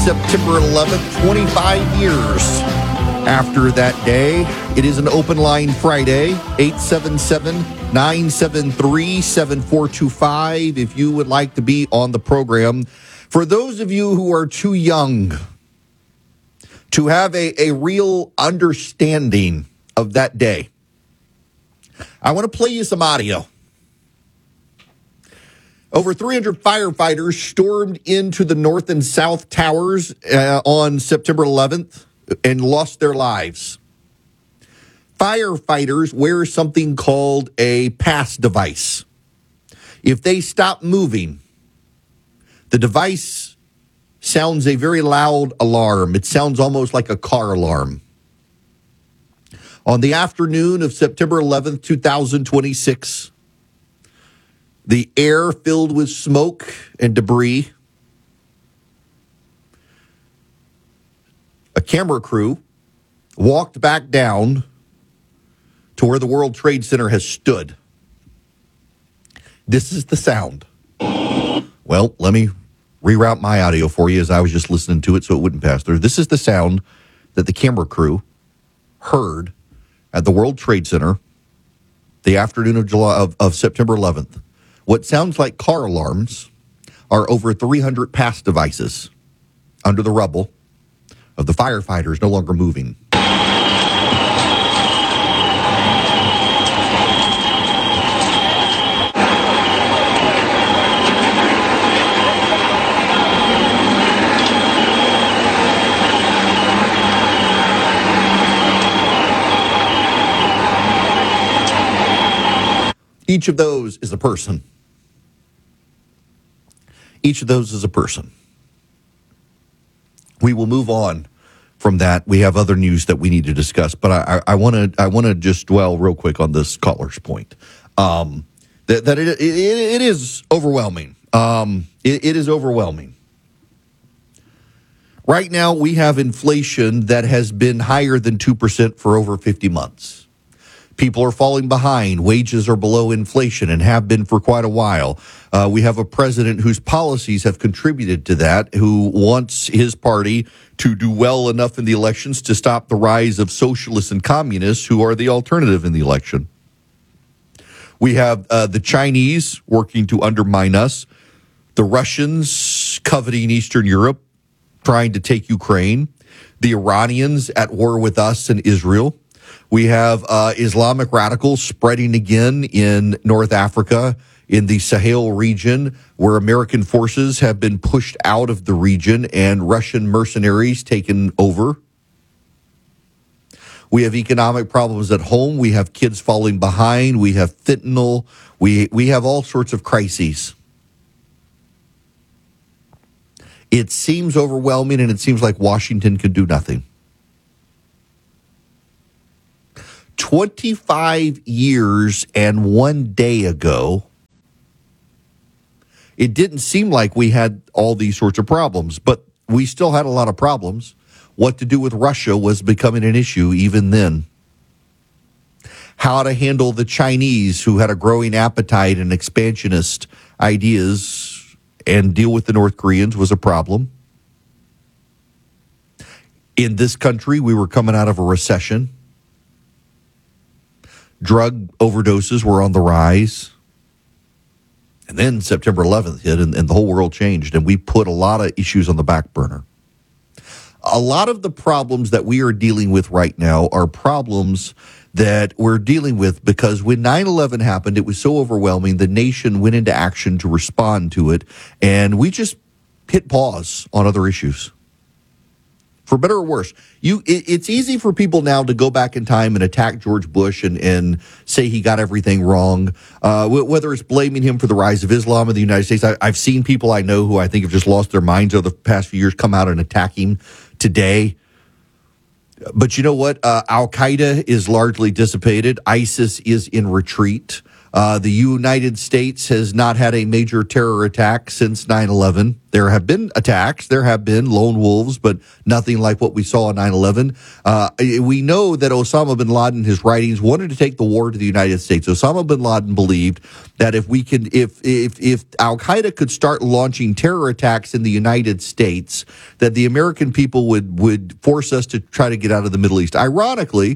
September 11th, 25 years after that day. It is an open line Friday, 877-973-7425 if you would like to be on the program. For those of you who are too young to have a real understanding of that day, I want to play you some audio. Over 300 firefighters stormed into the North and South Towers on September 11th and lost their lives. Firefighters wear something called a pass device. If they stop moving, the device sounds a very loud alarm. It sounds almost like a car alarm. On the afternoon of September 11th, 2026, the air filled with smoke and debris. A camera crew walked back down to where the World Trade Center has stood. This is the sound. Well, let me reroute my audio for you as I was just listening to it so it wouldn't pass through. This is the sound that the camera crew heard at the World Trade Center the afternoon of September 11th. What sounds like car alarms are over 300 pass devices under the rubble of the firefighters no longer moving. Each of those is a person. Each of those is a person. We will move on from that. We have other news that we need to discuss, but I want to just dwell real quick on this caller's point. That it is overwhelming. It is overwhelming. Right now, we have inflation that has been higher than 2% for over 50 months. People are falling behind. Wages are below inflation and have been for quite a while. We have a president whose policies have contributed to that, who wants his party to do well enough in the elections to stop the rise of socialists and communists who are the alternative in the election. We have the Chinese working to undermine us, the Russians coveting Eastern Europe, trying to take Ukraine, the Iranians at war with us and Israel. We have Islamic radicals spreading again in North Africa, in the Sahel region, where American forces have been pushed out of the region and Russian mercenaries taken over. We have economic problems at home. We have kids falling behind. We have fentanyl. We have all sorts of crises. It seems overwhelming, and it seems like Washington could do nothing. 25 years and 1 day ago, it didn't seem like we had all these sorts of problems, but we still had a lot of problems. What to do with Russia was becoming an issue even then. How to handle the Chinese, who had a growing appetite and expansionist ideas, and deal with the North Koreans was a problem. In this country, we were coming out of a recession. Drug overdoses were on the rise. And then September 11th hit and the whole world changed, and we put a lot of issues on the back burner. A lot of the problems that we are dealing with right now are problems that we're dealing with because when 9/11 happened, it was so overwhelming, the nation went into action to respond to it, and we just hit pause on other issues. For better or worse, it's easy for people now to go back in time and attack George Bush and say he got everything wrong, whether it's blaming him for the rise of Islam in the United States. I've seen people I know who I think have just lost their minds over the past few years come out and attack him today. But you know what? Al-Qaeda is largely dissipated. ISIS is in retreat. The United States has not had a major terror attack since 9/11. There have been attacks. There have been lone wolves, but nothing like what we saw on 9/11. We know that Osama bin Laden, in his writings, wanted to take the war to the United States. Osama bin Laden believed that if Al Qaeda could start launching terror attacks in the United States, that the American people would force us to try to get out of the Middle East. Ironically,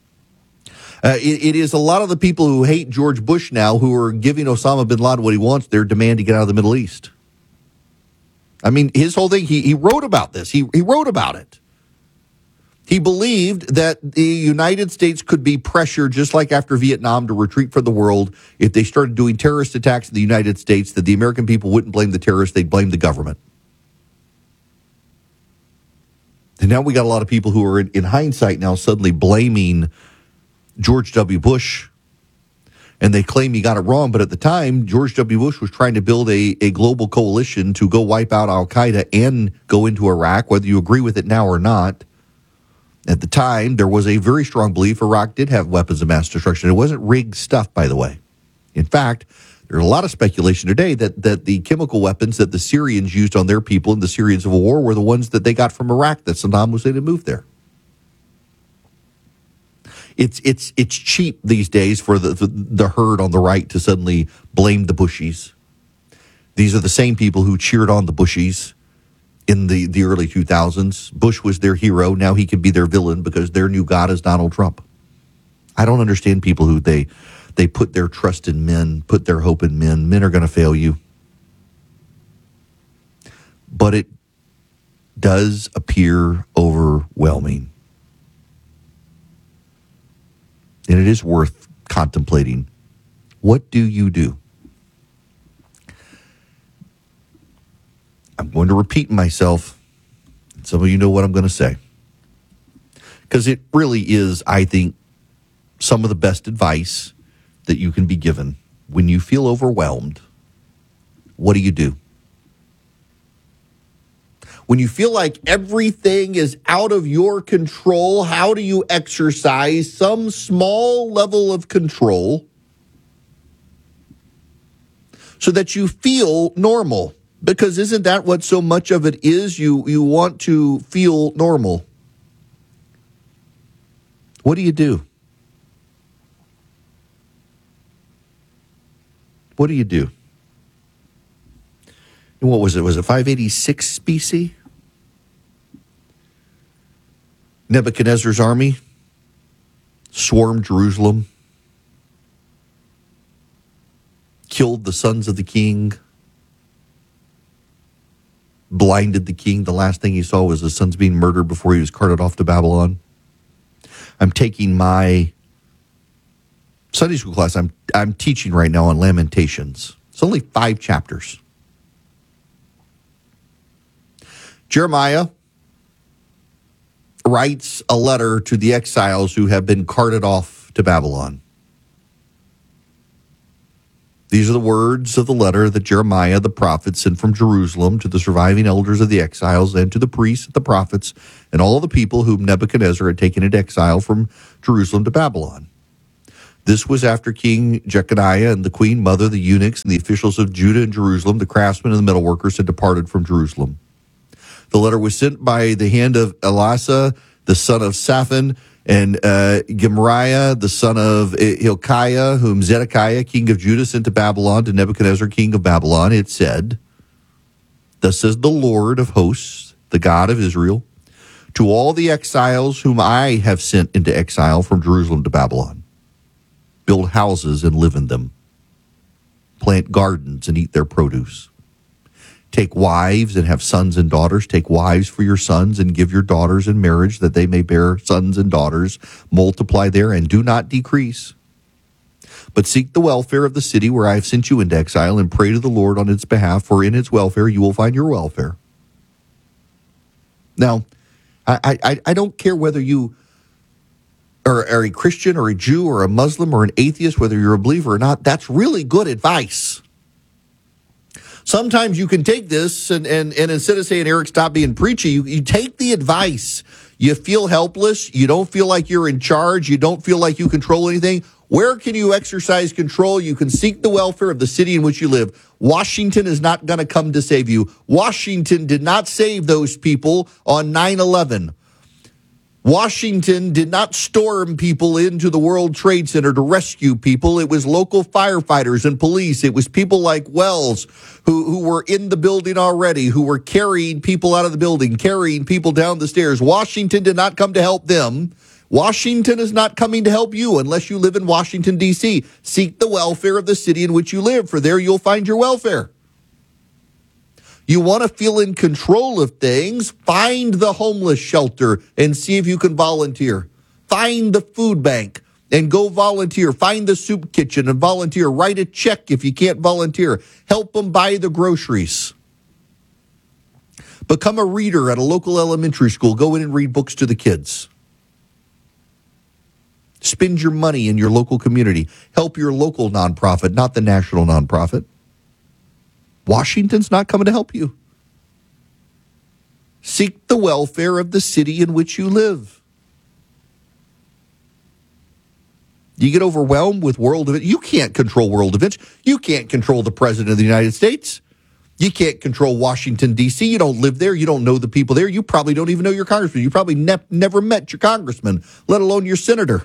it is a lot of the people who hate George Bush now who are giving Osama bin Laden what he wants, their demand to get out of the Middle East. I mean, his whole thing, he wrote about this. He wrote about it. He believed that the United States could be pressured, just like after Vietnam, to retreat from the world if they started doing terrorist attacks in the United States, that the American people wouldn't blame the terrorists, they'd blame the government. And now we got a lot of people who are, in hindsight now, suddenly blaming George W. Bush, and they claim he got it wrong. But at the time, George W. Bush was trying to build a global coalition to go wipe out Al Qaeda and go into Iraq, whether you agree with it now or not. At the time, there was a very strong belief Iraq did have weapons of mass destruction. It wasn't rigged stuff, by the way. In fact, there's a lot of speculation today that the chemical weapons that the Syrians used on their people in the Syrian civil war were the ones that they got from Iraq that Saddam Hussein had moved there. It's cheap these days for the herd on the right to suddenly blame the Bushies. These are the same people who cheered on the Bushies in the early 2000s. Bush was their hero. Now he can be their villain because their new god is Donald Trump. I don't understand people who they put their trust in men, put their hope in men. Men are going to fail you. But it does appear overwhelming. And it is worth contemplating. What do you do? I'm going to repeat myself. Some of you know what I'm going to say. Because it really is, I think, some of the best advice that you can be given. When you feel overwhelmed, what do you do? When you feel like everything is out of your control, how do you exercise some small level of control so that you feel normal? Because isn't that what so much of it is? You want to feel normal. What do you do? What do you do? And what was it? Was it 586 BC? Nebuchadnezzar's army swarmed Jerusalem, killed the sons of the king, blinded the king. The last thing he saw was his sons being murdered before he was carted off to Babylon. I'm taking my Sunday school class. I'm teaching right now on Lamentations. It's only 5 chapters. Jeremiah writes a letter to the exiles who have been carted off to Babylon. These are the words of the letter that Jeremiah the prophet sent from Jerusalem to the surviving elders of the exiles and to the priests, the prophets, and all the people whom Nebuchadnezzar had taken into exile from Jerusalem to Babylon. This was after King Jeconiah and the queen mother, the eunuchs, and the officials of Judah and Jerusalem, the craftsmen and the metalworkers, had departed from Jerusalem. The letter was sent by the hand of Elasah, the son of Shaphan, and Gemariah, the son of Hilkiah, whom Zedekiah, king of Judah, sent to Babylon, to Nebuchadnezzar, king of Babylon. It said, "Thus says the Lord of hosts, the God of Israel, to all the exiles whom I have sent into exile from Jerusalem to Babylon, build houses and live in them, plant gardens and eat their produce. Take wives and have sons and daughters. Take wives for your sons and give your daughters in marriage that they may bear sons and daughters. Multiply there and do not decrease. But seek the welfare of the city where I have sent you into exile and pray to the Lord on its behalf, for in its welfare you will find your welfare." Now, I don't care whether you are a Christian or a Jew or a Muslim or an atheist, whether you're a believer or not. That's really good advice. Sometimes you can take this and instead of saying, "Eric, stop being preachy," you take the advice. You feel helpless. You don't feel like you're in charge. You don't feel like you control anything. Where can you exercise control? You can seek the welfare of the city in which you live. Washington is not going to come to save you. Washington did not save those people on 9/11. Washington did not storm people into the World Trade Center to rescue people. It was local firefighters and police. It was people like Wells who were in the building already, who were carrying people out of the building, carrying people down the stairs. Washington did not come to help them. Washington is not coming to help you unless you live in Washington, D.C. Seek the welfare of the city in which you live, for there you'll find your welfare. You want to feel in control of things, find the homeless shelter and see if you can volunteer. Find the food bank and go volunteer. Find the soup kitchen and volunteer. Write a check if you can't volunteer. Help them buy the groceries. Become a reader at a local elementary school. Go in and read books to the kids. Spend your money in your local community. Help your local nonprofit, not the national nonprofit. Washington's not coming to help you. Seek the welfare of the city in which you live. You get overwhelmed with world events. You can't control world events. You can't control the president of the United States. You can't control Washington, D.C. You don't live there. You don't know the people there. You probably don't even know your congressman. You probably never met your congressman, let alone your senator.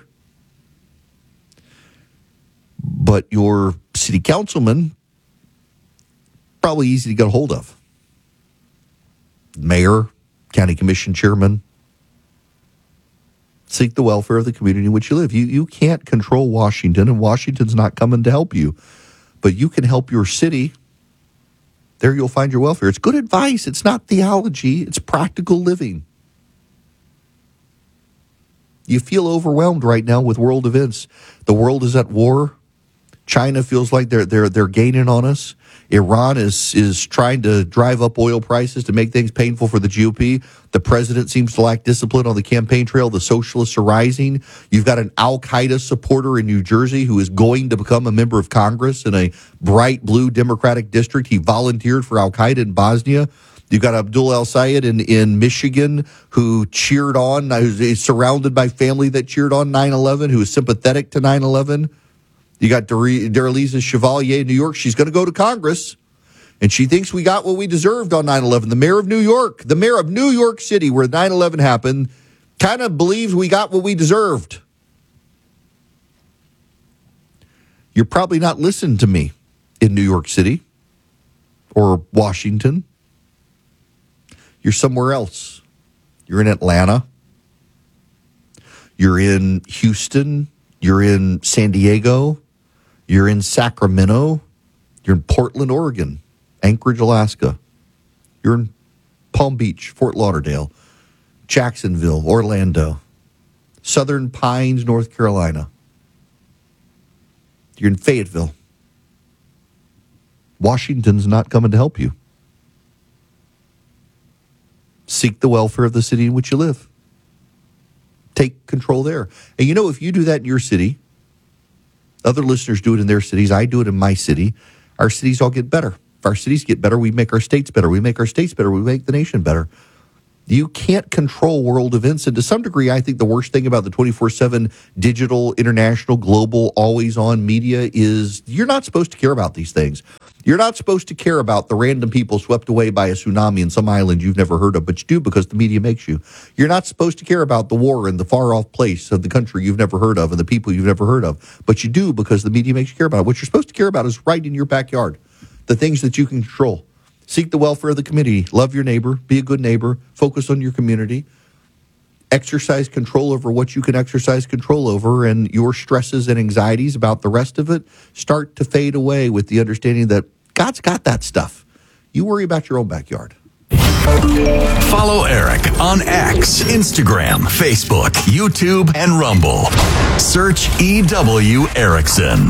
But your city councilman, probably easy to get a hold of. Mayor, county commission chairman. Seek the welfare of the community in which you live. You can't control Washington, and Washington's not coming to help you. But you can help your city. There you'll find your welfare. It's good advice. It's not theology. It's practical living. You feel overwhelmed right now with world events. The world is at war. China feels like they're gaining on us. Iran is trying to drive up oil prices to make things painful for the GOP. The president seems to lack discipline on the campaign trail. The socialists are rising. You've got an Al-Qaeda supporter in New Jersey who is going to become a member of Congress in a bright blue Democratic district. He volunteered for Al-Qaeda in Bosnia. You've got Abdul El-Sayed in Michigan who cheered on, who's surrounded by family that cheered on 9/11, who is sympathetic to 9/11. You got Darlisa Chevalier in New York. She's going to go to Congress, and she thinks we got what we deserved on 9/11. The mayor of New York City, where 9/11 happened, kind of believes we got what we deserved. You're probably not listening to me in New York City or Washington. You're somewhere else. You're in Atlanta. You're in Houston. You're in San Diego. You're in Sacramento. You're in Portland, Oregon, Anchorage, Alaska. You're in Palm Beach, Fort Lauderdale, Jacksonville, Orlando, Southern Pines, North Carolina. You're in Fayetteville. Washington's not coming to help you. Seek the welfare of the city in which you live. Take control there. And you know, if you do that in your city, other listeners do it in their cities, I do it in my city, our cities all get better. If our cities get better, we make our states better. We make our states better, we make the nation better. You can't control world events. And to some degree, I think the worst thing about the 24/7 digital, international, global, always-on media is you're not supposed to care about these things. You're not supposed to care about the random people swept away by a tsunami in some island you've never heard of, but you do because the media makes you. You're not supposed to care about the war in the far-off place of the country you've never heard of and the people you've never heard of, but you do because the media makes you care about it. What you're supposed to care about is right in your backyard, the things that you can control. Seek the welfare of the community. Love your neighbor. Be a good neighbor. Focus on your community. Exercise control over what you can exercise control over, and your stresses and anxieties about the rest of it start to fade away with the understanding that God's got that stuff. You worry about your own backyard. Follow Eric on X, Instagram, Facebook, YouTube, and Rumble. Search EW Erickson.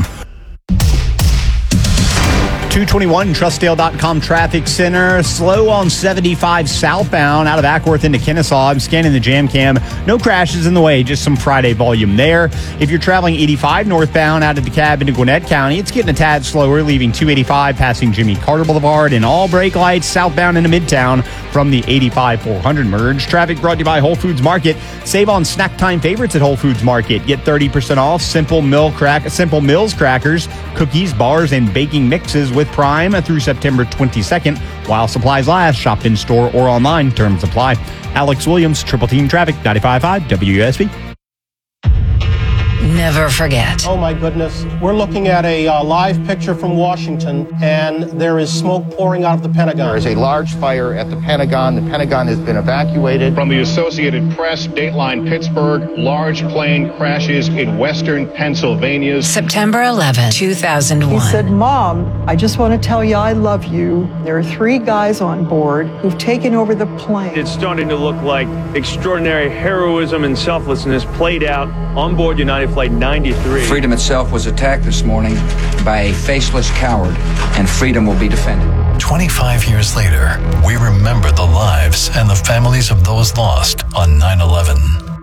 221 Trustdale.com traffic center. Slow on 75 southbound out of Ackworth into Kennesaw. I'm scanning the jam cam. No crashes in the way, just some Friday volume there. If you're traveling 85 northbound out of DeKalb into Gwinnett County, it's getting a tad slower, leaving 285 passing Jimmy Carter Boulevard, and all brake lights southbound into Midtown from the 85-400 merge. Traffic brought to you by Whole Foods Market. Save on snack time favorites at Whole Foods Market. Get 30% off Simple Mills crackers, cookies, bars, and baking mixes with Prime through September 22nd. While supplies last, shop in store or online. Terms apply. Alex Williams, Triple Team Traffic, 95.5 WSB. Never forget. Oh my goodness. We're looking at a live picture from Washington, and there is smoke pouring out of the Pentagon. There is a large fire at the Pentagon. The Pentagon has been evacuated. From the Associated Press, Dateline Pittsburgh, large plane crashes in western Pennsylvania. September 11, 2001. He said, "Mom, I just want to tell you I love you. There are 3 guys on board who've taken over the plane." It's starting to look like extraordinary heroism and selflessness played out on board United Flight 93. Freedom itself was attacked this morning by a faceless coward, and freedom will be defended. 25 years later, we remember the lives and the families of those lost on 9/11.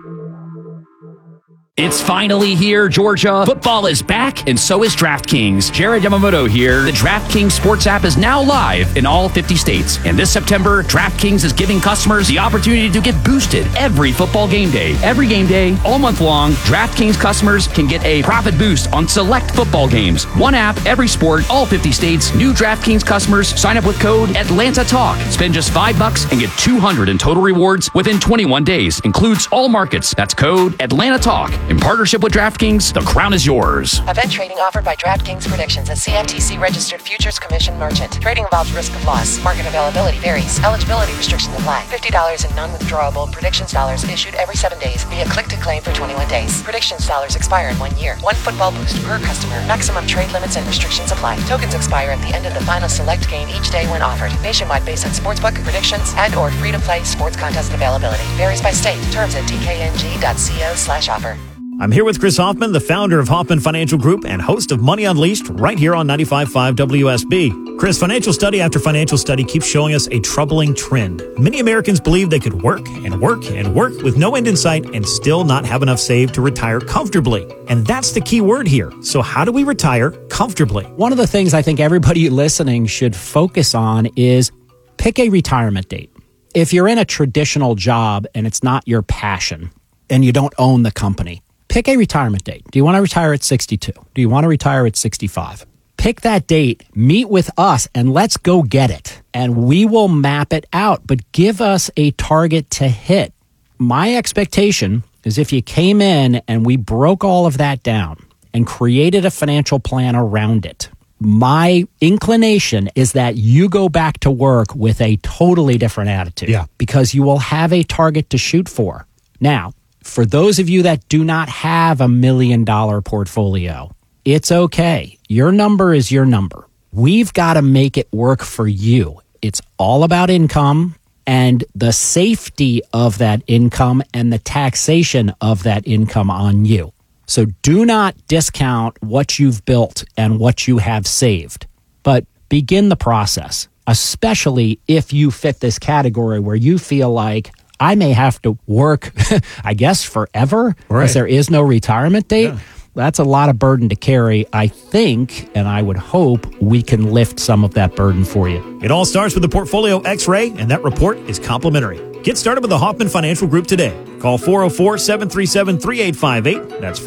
It's finally here, Georgia. Football is back, and so is DraftKings. Jared Yamamoto here. The DraftKings Sports app is now live in all 50 states. And this September, DraftKings is giving customers the opportunity to get boosted every football game day. Every game day, all month long, DraftKings customers can get a profit boost on select football games. One app, every sport, all 50 states. New DraftKings customers sign up with code ATLANTATALK. Spend just $5 and get $200 in total rewards within 21 days. Includes all markets. That's code ATLANTATALK. In partnership with DraftKings, the crown is yours. Event trading offered by DraftKings Predictions, a CFTC registered futures commission merchant. Trading involves risk of loss. Market availability varies. Eligibility restrictions apply. $50 in non-withdrawable predictions dollars issued every 7 days via click to claim for 21 days. Predictions dollars expire in 1 year. 1 football boost per customer. Maximum trade limits and restrictions apply. Tokens expire at the end of the final select game each day when offered. Nationwide based on sportsbook, predictions, and or free-to-play sports contest availability. Varies by state. Terms at dkng.co/offer. I'm here with Chris Hoffman, the founder of Hoffman Financial Group and host of Money Unleashed right here on 95.5 WSB. Chris, financial study after financial study keeps showing us a troubling trend. Many Americans believe they could work and work and work with no end in sight and still not have enough saved to retire comfortably. And that's the key word here. So how do we retire comfortably? One of the things I think everybody listening should focus on is pick a retirement date. If you're in a traditional job and it's not your passion and you don't own the company, pick a retirement date. Do you want to retire at 62? Do you want to retire at 65? Pick that date, meet with us, and let's go get it. And we will map it out, but give us a target to hit. My expectation is if you came in and we broke all of that down and created a financial plan around it, my inclination is that you go back to work with a totally different attitude. Because you will have a target to shoot for. Now, for those of you that do not have $1 million portfolio, it's okay. Your number is your number. We've got to make it work for you. It's all about income and the safety of that income and the taxation of that income on you. So do not discount what you've built and what you have saved, but begin the process, especially if you fit this category where you feel like, I may have to work, I guess, forever, because there is no retirement date. Yeah. That's a lot of burden to carry. I think, and I would hope, we can lift some of that burden for you. It all starts with the Portfolio X-Ray, and that report is complimentary. Get started with the Hoffman Financial Group today. Call 404-737-3858. That's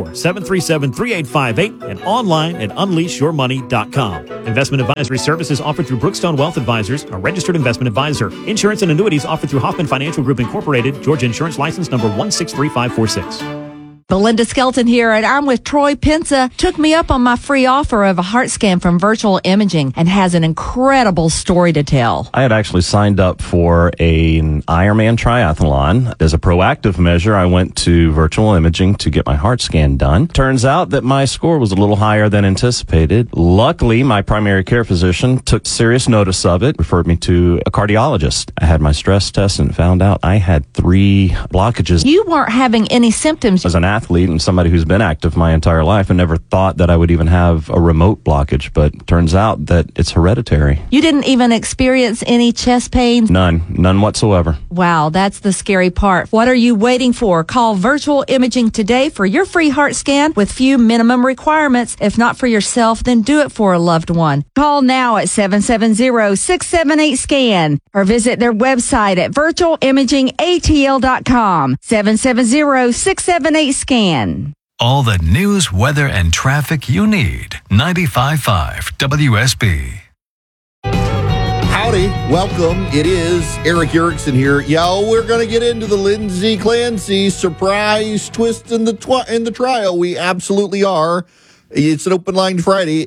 404-737-3858 and online at unleashyourmoney.com. Investment advisory services offered through Brookstone Wealth Advisors, a registered investment advisor. Insurance and annuities offered through Hoffman Financial Group Incorporated, Georgia Insurance License number 163546. Belinda Skelton here, and I'm with Troy Pensa. Took me up on my free offer of a heart scan from Virtual Imaging and has an incredible story to tell. I had actually signed up for an Ironman triathlon. As a proactive measure, I went to Virtual Imaging to get my heart scan done. Turns out that my score was a little higher than anticipated. Luckily, my primary care physician took serious notice of it, referred me to a cardiologist. I had my stress test and found out I had 3 blockages. You weren't having any symptoms. As an athlete and somebody who's been active my entire life and never thought that I would even have a remote blockage, but turns out that it's hereditary. You didn't even experience any chest pains? None whatsoever. Wow, that's the scary part. What are you waiting for? Call Virtual Imaging today for your free heart scan with few minimum requirements. If not for yourself, then do it for a loved one. Call now at 770-678-SCAN or visit their website at virtualimagingatl.com. 770-678-SCAN. All the news, weather, and traffic you need. 95.5 WSB. Howdy, welcome. It is Eric Erickson here. Yo, we're going to get into the Lindsay Clancy surprise twist in the trial. We absolutely are. It's an open line Friday,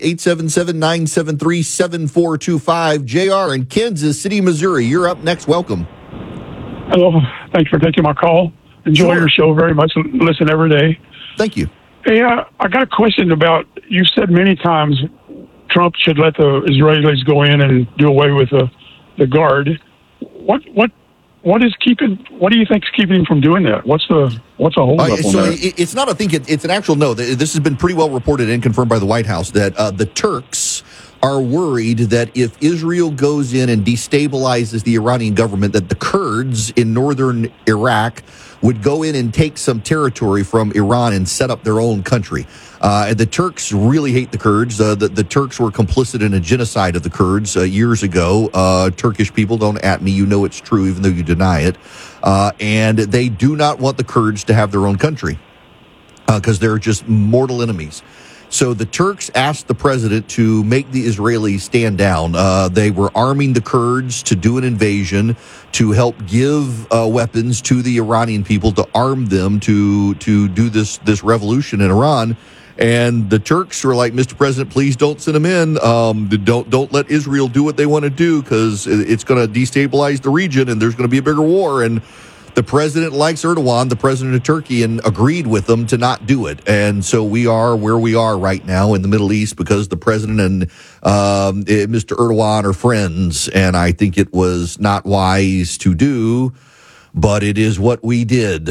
877-973-7425. JR in Kansas City, Missouri. You're up next. Welcome. Hello. Thanks for taking my call. Enjoy your show very much. Listen every day. Thank you. Hey, I got a question about, you said many times Trump should let the Israelis go in and do away with the guard. What do you think is keeping him from doing that? What's a hold up on that? It's not, I think it's an actual no. This has been pretty well reported and confirmed by the White House that the Turks are worried that if Israel goes in and destabilizes the Iranian government, that the Kurds in northern Iraq would go in and take some territory from Iran and set up their own country. And the Turks really hate the Kurds. The Turks were complicit in a genocide of the Kurds years ago. Turkish people, don't at me, you know it's true, even though you deny it. And they do not want the Kurds to have their own country because they're just mortal enemies. So the Turks asked the president to make the Israelis stand down. They were arming the Kurds to do an invasion, to help give weapons to the Iranian people, to arm them to do this revolution in Iran. And the Turks were like, Mr. President, please don't send them in. Don't let Israel do what they want to do, because it's going to destabilize the region and there's going to be a bigger war. And the president likes Erdogan, the president of Turkey, and agreed with them to not do it. And so we are where we are right now in the Middle East because the president and Mr. Erdogan are friends. And I think it was not wise to do, but it is what we did.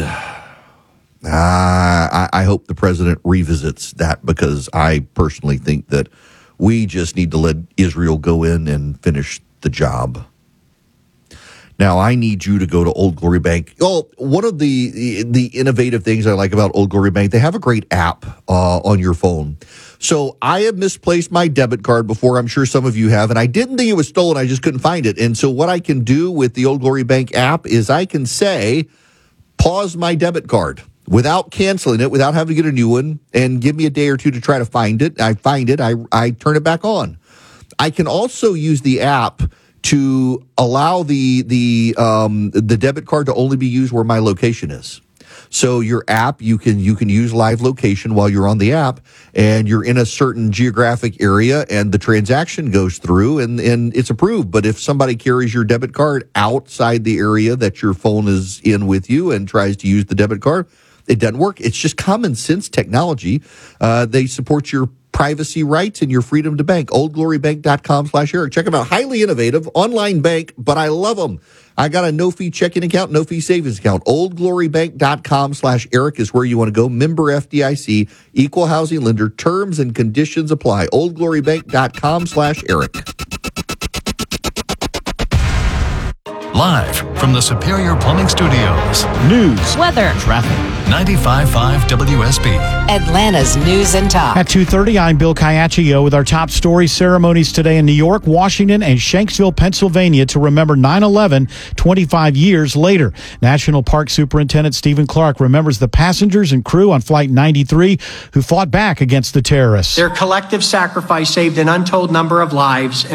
I hope the president revisits that, because I personally think that we just need to let Israel go in and finish the job. Now, I need you to go to Old Glory Bank. Oh, one of the innovative things I like about Old Glory Bank, they have a great app on your phone. So I have misplaced my debit card before. I'm sure some of you have, and I didn't think it was stolen. I just couldn't find it. And so what I can do with the Old Glory Bank app is I can say, pause my debit card without canceling it, without having to get a new one, and give me a day or two to try to find it. I find it. I turn it back on. I can also use the app to allow the debit card to only be used where my location is. So your app, you can use live location while you're on the app, and you're in a certain geographic area, and the transaction goes through, and it's approved. But if somebody carries your debit card outside the area that your phone is in with you and tries to use the debit card, it doesn't work. It's just common sense technology. They support your privacy rights and your freedom to bank. OldGloryBank.com/Eric. Check them out. Highly innovative online bank, but I love them. I got a no-fee checking account, no-fee savings account. OldGloryBank.com/Eric is where you want to go. Member FDIC, equal housing lender. Terms and conditions apply. OldGloryBank.com/Eric. Live from the Superior Plumbing Studios. News, weather, traffic. 95.5 WSB. Atlanta's news and talk. At 2:30, I'm Bill Caiaccio with our top story. Ceremonies today in New York, Washington, and Shanksville, Pennsylvania to remember 9/11 25 years later. National Park Superintendent Stephen Clark remembers the passengers and crew on Flight 93 who fought back against the terrorists. Their collective sacrifice saved an untold number of lives